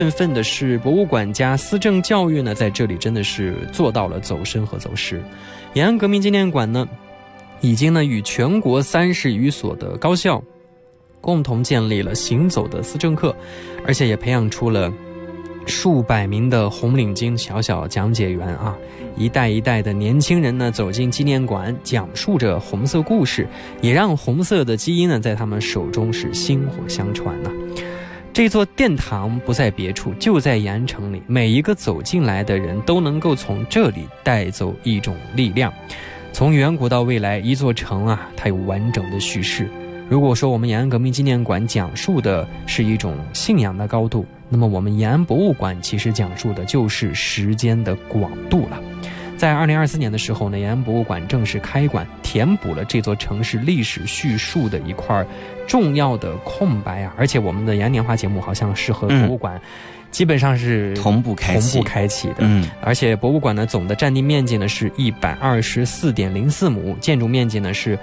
振奋的是，博物馆加思政教育呢，在这里真的是做到了走深和走实。延安革命纪念馆呢，已经呢与全国30余所的高校共同建立了行走的思政课，而且也培养出了数百名的红领巾小小讲解员啊，一代一代的年轻人呢走进纪念馆，讲述着红色故事，也让红色的基因呢在他们手中是薪火相传啊。这座殿堂不在别处，就在延安城里，每一个走进来的人都能够从这里带走一种力量。从远古到未来，一座城啊，它有完整的叙事。如果说我们延安革命纪念馆讲述的是一种信仰的高度，那么我们延安博物馆其实讲述的就是时间的广度了。在2024年的时候呢，延安博物馆正式开馆，填补了这座城市历史叙述的一块重要的空白啊！而且我们的延安年华节目好像是和博物馆基本上是同步开启的。而且博物馆呢总的占地面积呢是124.04亩，建筑面积呢是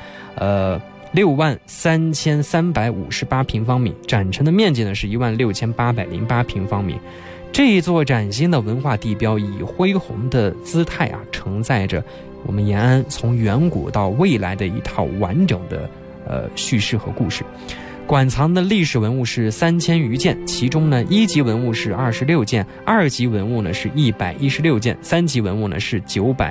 63358平方米，展陈的面积呢是16808平方米。这一座崭新的文化地标以恢宏的姿态啊，承载着我们延安从远古到未来的一套完整的叙事和故事。馆藏的历史文物是3000余件，其中呢1级文物是26件，2级文物呢是116件，3级文物呢是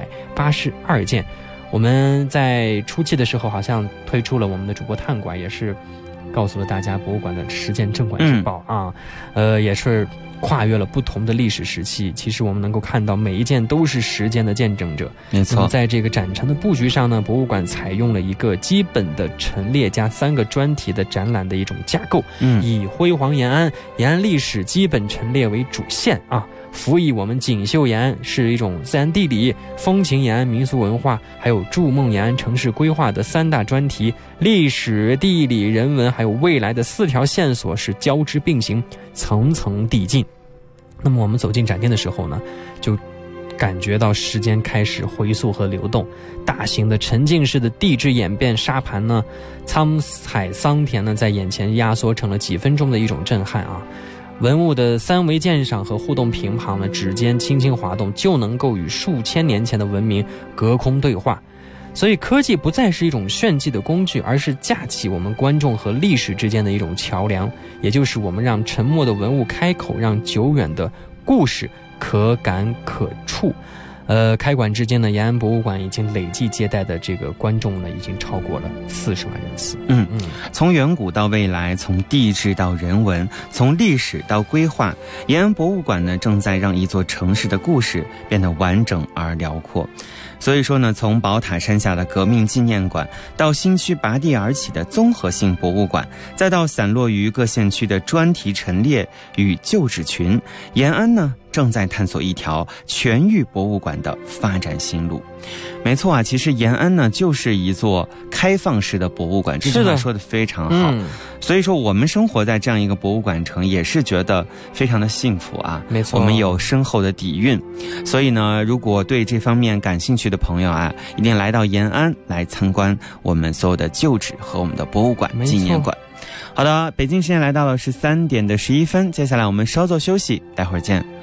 982件。我们在初期的时候好像推出了我们的主播探馆，也是告诉了大家博物馆的实践镇馆之宝啊，也是跨越了不同的历史时期。其实我们能够看到每一件都是时间的见证者。没错。那么在这个展陈的布局上呢，博物馆采用了一个基本的陈列加3个专题的展览的一种架构，以辉煌延安、延安历史基本陈列为主线啊，辅以我们锦绣延安是一种自然地理、风情延安民俗文化，还有筑梦延安城市规划的3大专题，历史、地理、人文还有未来的4条线索是交织并行，层层递进。那么我们走进展厅的时候呢，就感觉到时间开始回溯和流动，大型的沉浸式的地质演变沙盘呢，沧海桑田呢在眼前压缩成了几分钟的一种震撼啊。文物的3维鉴赏和互动屏旁呢，指尖轻轻滑动就能够与数千年前的文明隔空对话。所以科技不再是一种炫技的工具，而是架起我们观众和历史之间的一种桥梁，也就是我们让沉默的文物开口，让久远的故事可感可触。开馆至今呢，延安博物馆已经累计接待的这个观众呢，已经超过了40万人次。 从远古到未来，从地质到人文，从历史到规划，延安博物馆呢，正在让一座城市的故事变得完整而辽阔。所以说呢，从宝塔山下的革命纪念馆，到新区拔地而起的综合性博物馆，再到散落于各县区的专题陈列与旧址群，延安呢正在探索一条全域博物馆的发展新路。没错啊，其实延安呢就是一座开放式的博物馆，这句话说得非常好。所以说我们生活在这样一个博物馆城，也是觉得非常的幸福啊。没错，我们有深厚的底蕴。所以呢，如果对这方面感兴趣的朋友啊，一定来到延安来参观我们所有的旧址和我们的博物馆、纪念馆。好的，北京时间来到了13点11分，接下来我们稍作休息，待会儿见。